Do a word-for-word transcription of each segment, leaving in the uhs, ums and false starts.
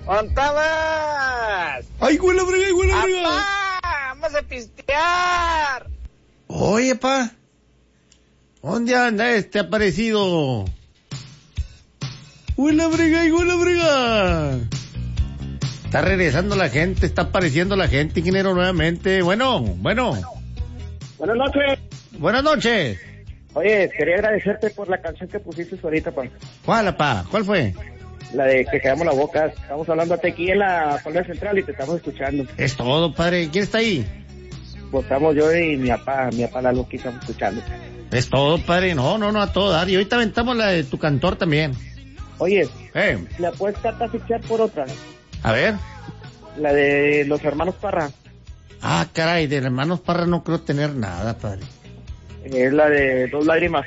¡Contabas! ¡Ay, huele brega, ay, huele brega! ¡Apá! ¡Vamos a pistear! Oye, pa. ¿Dónde anda este aparecido? ¡Huele brega, ay, huele brega! Está regresando la gente, está apareciendo la gente, ingeniero, nuevamente. Bueno, bueno. Buenas noches. Buenas noches. Oye, quería agradecerte por la canción que pusiste ahorita, pa. ¿Cuál, pa? ¿Cuál fue? La de que quedamos la boca. Estamos hablando aquí en la Palmera Central y te estamos escuchando. Es todo, padre. ¿Quién está ahí? Pues estamos yo y mi papá, mi papá Lalo, que estamos escuchando. Es todo, padre. No, no, no, a todo dar. Y ahorita aventamos la de tu cantor también. Oye, Eh, ¿la puedes catafichar por otra? a ver. La de los hermanos Parra. Ah, caray, de hermanos Parra no creo tener nada, padre. Es la de Dos Lágrimas.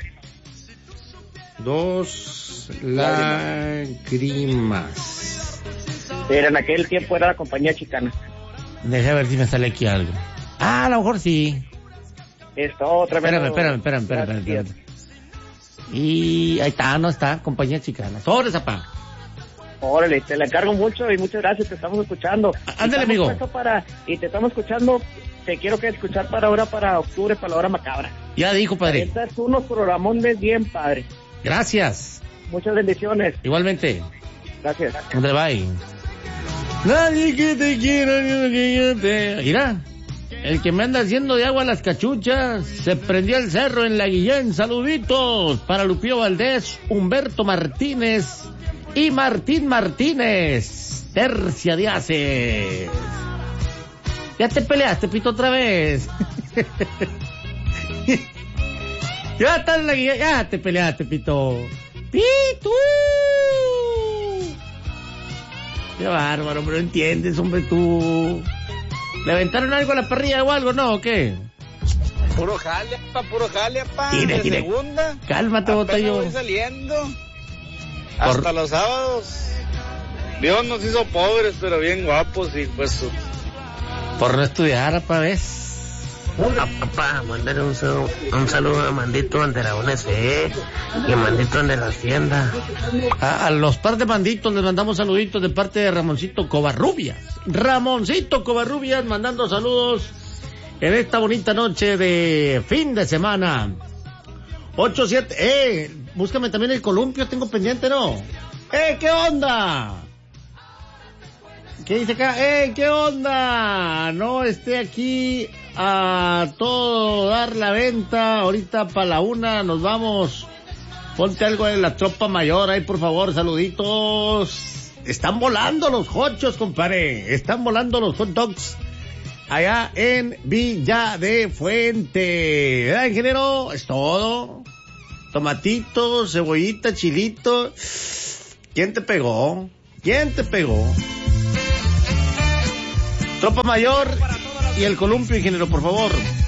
Dos lágrimas. Pero en aquel tiempo era la compañía chicana. Deja ver si me sale aquí algo. Ah, a lo mejor sí. Esto, otra vez. Espérame, espérame, espérame, espérame, espérame, espérame. Y ahí está, no está, compañía chicana. Sobre, zapá. Órale, te la encargo mucho y muchas gracias, te estamos escuchando. Ándale, amigo. Para, y te estamos escuchando, te quiero que escuchar para ahora, para octubre, para la hora macabra. Ya dijo, padre. Estas son unos programones bien, padre. Gracias. Muchas bendiciones. Igualmente. Gracias. ¿Dónde va? Nadie que te quiera, ni que yo te... Mira, el que me anda haciendo de agua las cachuchas, se prendió el cerro en la Guillén. Saluditos para Lupillo Valdés, Humberto Martínez y Martín Martínez. Tercia de Aces. Ya te peleaste, Pito, otra vez. Ya estás en la Guillén, ya te peleaste, Pito. ¡Pito! Qué bárbaro, pero entiendes, hombre, tú. ¿Le aventaron algo a la parrilla o algo, no, o qué? Puro jale, pa, puro jale, pa. Tire, de tire. segunda. Cálmate, Apenas botello. voy saliendo. Por- Hasta los sábados. Dios nos hizo pobres, pero bien guapos y pues... Por no estudiar, apa, ¿ves? Ah, papá, mándale un, saludo, un saludo a Mandito de la U N C y a Mandito de la Hacienda. A, a los par de banditos les mandamos saluditos de parte de Ramoncito Covarrubias. Ramoncito Covarrubias mandando saludos en esta bonita noche de fin de semana. ocho siete, eh, búscame también el columpio, tengo pendiente, ¿no? Eh, ¿qué onda? ¿Qué dice acá? ¡Eh, qué onda! No esté aquí a todo dar la venta. Ahorita para la una nos vamos. Ponte algo de la tropa mayor ahí, por favor. Saluditos. Están volando los hochos, compadre. Están volando los hot dogs allá en Villa de Fuente. ¿Verdad, ingeniero? Es todo. Tomatito, cebollita, chilito. ¿Quién te pegó? ¿Quién te pegó? Tropa mayor y el columpio, ingeniero, por favor.